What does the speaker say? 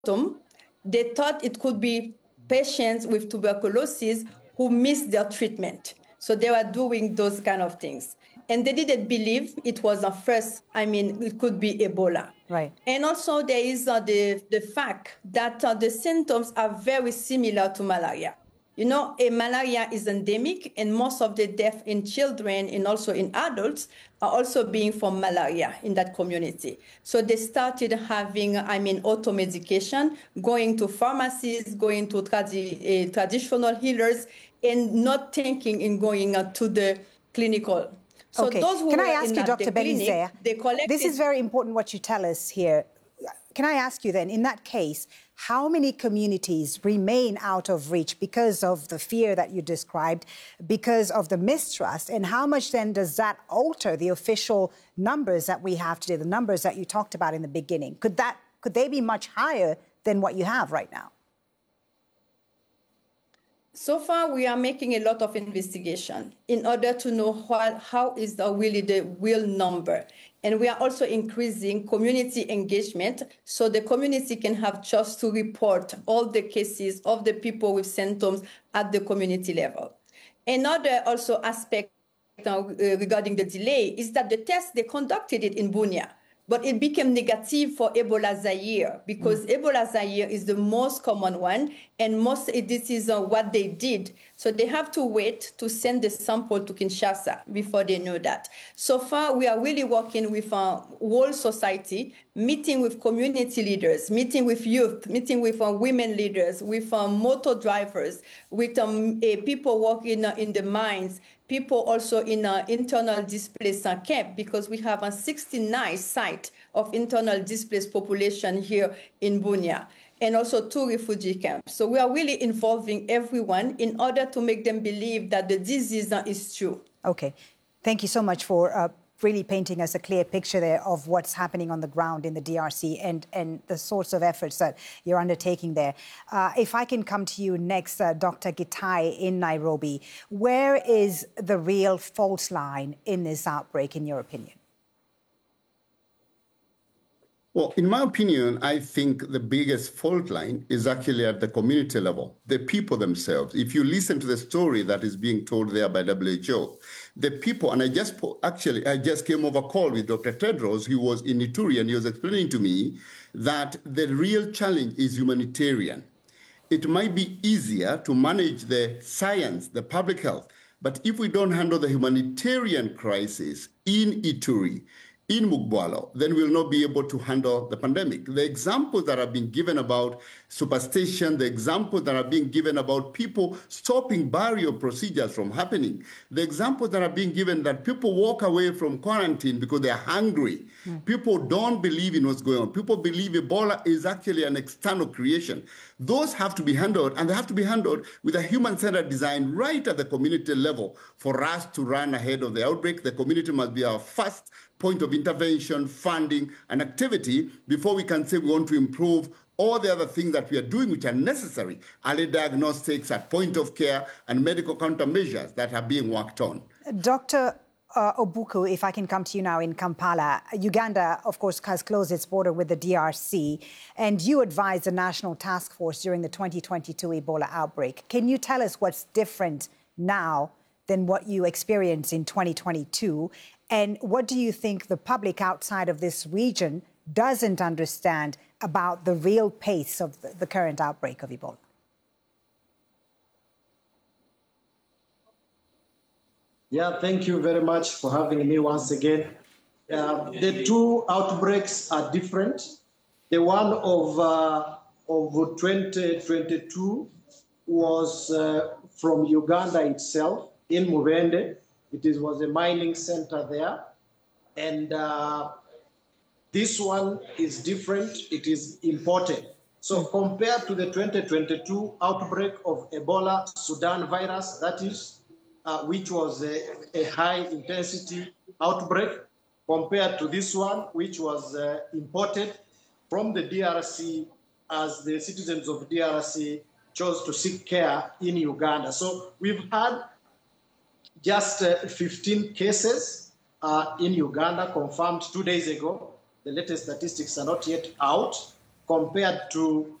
they thought it could be patients with tuberculosis who missed their treatment. So they were doing those kind of things. And they didn't believe it was it could be Ebola. Right. And also there is the fact that the symptoms are very similar to malaria. You know, malaria is endemic, and most of the deaths in children and also in adults are also being from malaria in that community. So they started having, auto-medication, going to pharmacies, going to traditional healers, and not thinking in going to the clinical. So okay. those who Can I ask you, Dr. Belizaire, this is very important what you tell us here. Can I ask you then, in that case, how many communities remain out of reach because of the fear that you described, because of the mistrust, and how much then does that alter the official numbers that we have today, the numbers that you talked about in the beginning? Could they be much higher than what you have right now? So far, we are making a lot of investigation in order to know how is really the real number. And we are also increasing community engagement so the community can have just to report all the cases of the people with symptoms at the community level. Another also aspect regarding the delay is that the test, they conducted it in Bunia, but it became negative for Ebola Zaire because Ebola Zaire is the most common one, and this is what they did. So they have to wait to send the sample to Kinshasa before they know that. So far, we are really working with whole society, meeting with community leaders, meeting with youth, meeting with women leaders, with motor drivers, with people working in the mines, people also in internal displaced camp, because we have a 69 site of internal displaced population here in Bunia, and also 2 refugee camps. So we are really involving everyone in order to make them believe that the disease is true. Okay. Thank you so much for really painting us a clear picture there of what's happening on the ground in the DRC and the sorts of efforts that you're undertaking there. If I can come to you next, Dr. Gitai in Nairobi, where is the real fault line in this outbreak, in your opinion? Well, in my opinion, I think the biggest fault line is actually at the community level, the people themselves. If you listen to the story that is being told there by WHO, the people, and I just came over a call with Dr. Tedros, who was in Ituri, and he was explaining to me that the real challenge is humanitarian. It might be easier to manage the science, the public health, but if we don't handle the humanitarian crisis in Ituri, in Mugwalo, then we'll not be able to handle the pandemic. The examples that are being given about superstition, the examples that are being given about people stopping barrier procedures from happening, the examples that are being given that people walk away from quarantine because they're hungry. People don't believe in what's going on. People believe Ebola is actually an external creation. Those have to be handled, and they have to be handled with a human-centered design right at the community level for us to run ahead of the outbreak. The community must be our first point of intervention, funding, and activity before we can say we want to improve all the other things that we are doing which are necessary, early diagnostics at point of care and medical countermeasures that are being worked on. Dr. Obuku, if I can come to you now in Kampala. Uganda, of course, has closed its border with the DRC, and you advised the National Task Force during the 2022 Ebola outbreak. Can you tell us what's different now than what you experienced in 2022? And what do you think the public outside of this region doesn't understand about the real pace of the current outbreak of Ebola? Yeah, thank you very much for having me once again. The two outbreaks are different. The one of 2022 was from Uganda itself, in Mubende. It was a mining center there. And this one is different. It is imported. So compared to the 2022 outbreak of Ebola Sudan virus, that is, which was a high-intensity outbreak, compared to this one, which was imported from the DRC as the citizens of DRC chose to seek care in Uganda. So we've had just 15 cases in Uganda confirmed 2 days ago. The latest statistics are not yet out. compared to